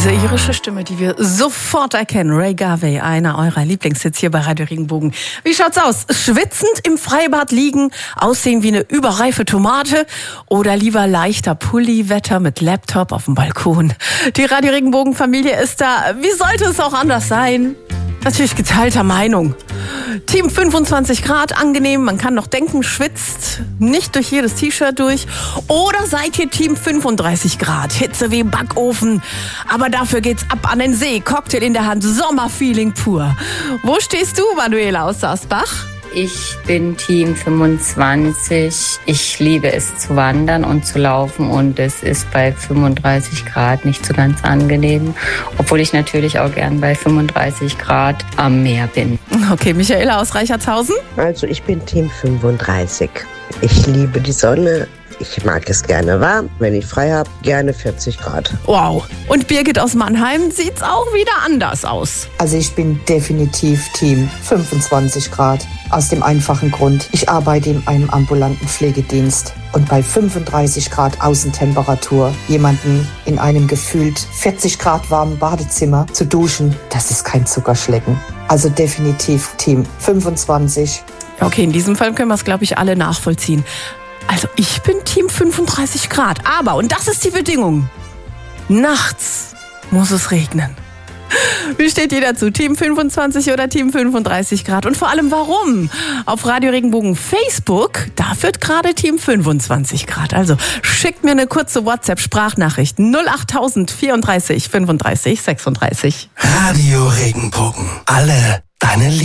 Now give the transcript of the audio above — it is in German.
Diese irische Stimme, die wir sofort erkennen. Ray Garvey, einer eurer Lieblingshits hier bei Radio Regenbogen. Wie schaut's aus? Schwitzend im Freibad liegen, aussehen wie eine überreife Tomate oder lieber leichter Pulliwetter mit Laptop auf dem Balkon? Die Radio Regenbogen-Familie ist da. Wie sollte es auch anders sein? Natürlich geteilter Meinung. Team 25 Grad, angenehm, man kann noch denken, schwitzt nicht durch jedes T-Shirt durch. Oder seid ihr Team 35 Grad, Hitze wie im Backofen. Aber dafür geht's ab an den See, Cocktail in der Hand, Sommerfeeling pur. Wo stehst du, Manuela aus Sarsbach? Ich bin Team 25. Ich liebe es zu wandern und zu laufen und es ist bei 35 Grad nicht so ganz angenehm, obwohl ich natürlich auch gern bei 35 Grad am Meer bin. Okay, Michaela aus Reichertshausen? Also ich bin Team 35. Ich liebe die Sonne. Ich mag es gerne warm. Wenn ich frei habe, gerne 40 Grad. Wow. Und Birgit aus Mannheim sieht's auch wieder anders aus. Also ich bin definitiv Team 25 Grad. Aus dem einfachen Grund, ich arbeite in einem ambulanten Pflegedienst. Und bei 35 Grad Außentemperatur jemanden in einem gefühlt 40 Grad warmen Badezimmer zu duschen, das ist kein Zuckerschlecken. Also definitiv Team 25. Okay, in diesem Fall können wir es, glaube ich, alle nachvollziehen. Also ich bin Team 35 Grad, aber, und das ist die Bedingung, nachts muss es regnen. Wie steht ihr dazu? Team 25 oder Team 35 Grad? Und vor allem warum? Auf Radio Regenbogen Facebook, da führt gerade Team 25 Grad. Also schickt mir eine kurze WhatsApp-Sprachnachricht 08000 34 35 36. Radio Regenbogen. Alle deine